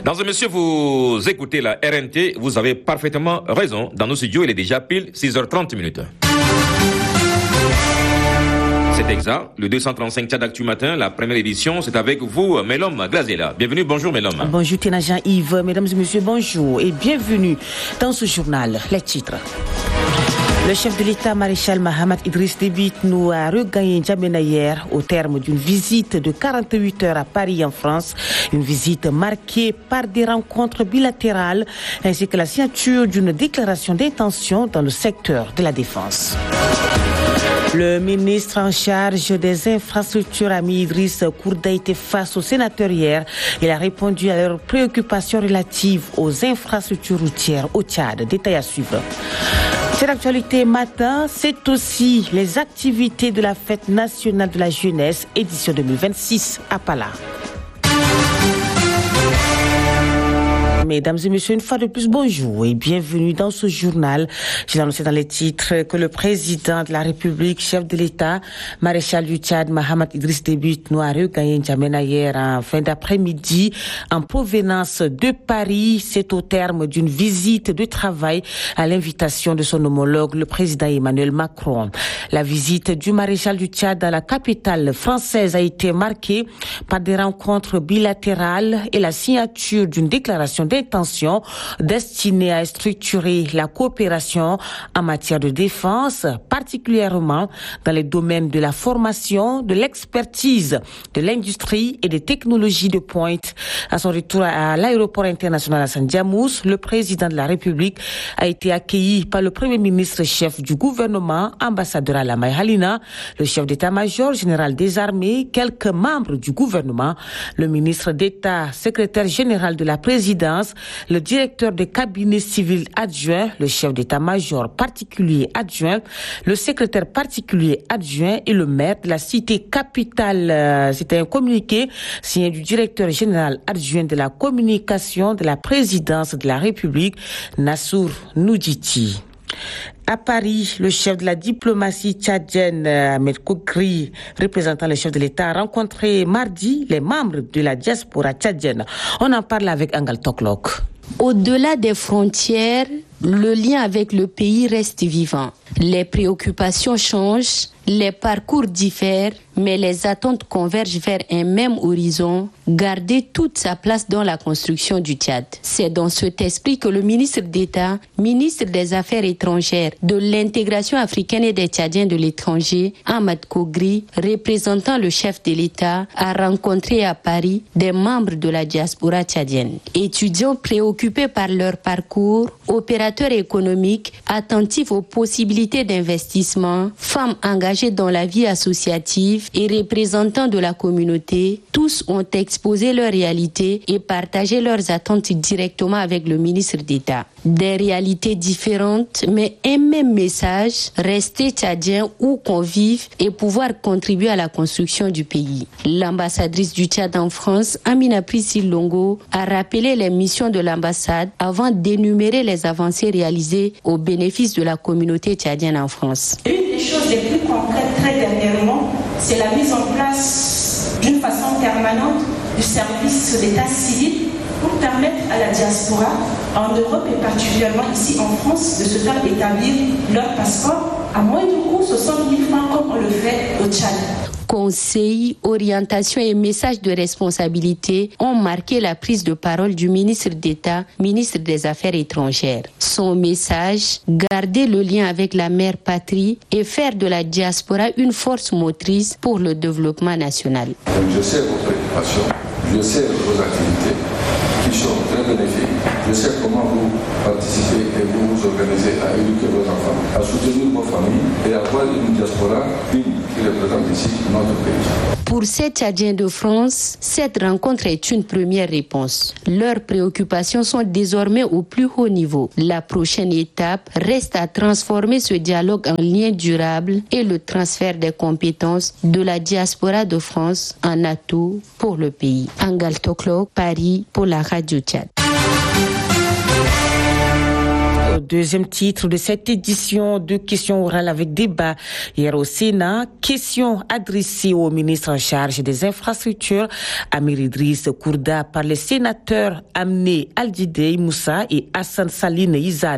Dans un monsieur, vous écoutez la RNT, vous avez parfaitement raison. Dans nos studios, il est déjà pile 6h30 minutes. C'est exact, le 235 Tchad Actu Matin, la première édition, c'est avec vous, Melom Glazela. Bienvenue, bonjour Melom. Bonjour Téna Jean-Yves, mesdames et messieurs, bonjour et bienvenue dans ce journal. Les titres. Le chef de l'État, maréchal Mahamat Idriss Déby Itno, a regagné N'Djamena hier au terme d'une visite de 48 heures à Paris en France. Une visite marquée par des rencontres bilatérales ainsi que la signature d'une déclaration d'intention dans le secteur de la défense. Le ministre en charge des infrastructures, Ami Idriss Kourda, était face aux sénateurs hier. Il a répondu à leurs préoccupations relatives aux infrastructures routières au Tchad. Détail à suivre. Cette actualité matin, c'est aussi les activités de la Fête nationale de la jeunesse, édition 2026 à Pala. Mesdames et messieurs, une fois de plus, bonjour et bienvenue dans ce journal. J'ai annoncé dans les titres que le président de la République, chef de l'État, maréchal du Tchad, Mahamat Idriss Déby Itno, a regagné N'Djamena hier en fin d'après-midi en provenance de Paris. C'est au terme d'une visite de travail à l'invitation de son homologue, le président Emmanuel Macron. La visite du maréchal du Tchad à la capitale française a été marquée par des rencontres bilatérales et la signature d'une déclaration d'intention destinée à structurer la coopération en matière de défense, particulièrement dans les domaines de la formation, de l'expertise, de l'industrie et des technologies de pointe. À son retour à l'aéroport international Hassan Diamous, le président de la République a été accueilli par le premier ministre chef du gouvernement, ambassadeur Alamay Halina, le chef d'état-major général des armées, quelques membres du gouvernement, le ministre d'État, secrétaire général de la présidence, le directeur des cabinets civils adjoints, le chef d'état-major particulier adjoint, le secrétaire particulier adjoint et le maire de la cité capitale. C'était un communiqué signé du directeur général adjoint de la communication de la présidence de la République, Nassour Noudjiti. À Paris, le chef de la diplomatie tchadienne, Ahmed Kougri, représentant le chef de l'État, a rencontré mardi les membres de la diaspora tchadienne. On en parle avec Angal Toklok. Au-delà des frontières, le lien avec le pays reste vivant. Les préoccupations changent, les parcours diffèrent, mais les attentes convergent vers un même horizon, garder toute sa place dans la construction du Tchad. C'est dans cet esprit que le ministre d'État, ministre des Affaires étrangères, de l'intégration africaine et des Tchadiens de l'étranger, Ahmed Kougri, représentant le chef de l'État, a rencontré à Paris des membres de la diaspora tchadienne. Étudiants préoccupés par leur parcours, opérateurs économiques, attentifs aux possibilités d'investissement, femmes engagées dans la vie associative et représentants de la communauté, tous ont exposé leurs réalités et partagé leurs attentes directement avec le ministre d'État. Des réalités différentes, mais un même message, rester tchadien ou convive et pouvoir contribuer à la construction du pays. L'ambassadrice du Tchad en France, Amina Priscille Longo, a rappelé les missions de l'ambassade avant d'énumérer les avancées réalisées au bénéfice de la communauté tchadienne en France. Une des choses les plus concrètes très dernièrement, c'est la mise en place d'une façon permanente du service d'état civil pour permettre à la diaspora en Europe et particulièrement ici en France de se faire établir leur passeport à moindre coût, 60 000 francs comme on le fait au Tchad. Conseils, orientations et messages de responsabilité ont marqué la prise de parole du ministre d'État, ministre des Affaires étrangères. Son message, garder le lien avec la mère patrie et faire de la diaspora une force motrice pour le développement national. Je sais vos préoccupations, je sais vos activités qui sont très bénéfiques. Je sais comment vous participez et vous vous organisez à éduquer vos enfants, à soutenir vos familles et à avoir une diaspora digne qui représente ici notre pays. Pour ces Tchadiens de France, cette rencontre est une première réponse. Leurs préoccupations sont désormais au plus haut niveau. La prochaine étape reste à transformer ce dialogue en lien durable et le transfert des compétences de la diaspora de France en atout pour le pays. Angal Toklok, Paris, pour la Radio Tchad. deuxième titre de cette édition de questions orales avec débat. Hier au Sénat, questions adressées au ministre en charge des infrastructures, Amir Idriss Kourda, par les sénateurs Amné Aldidei Moussa et Hassan Saline Izad.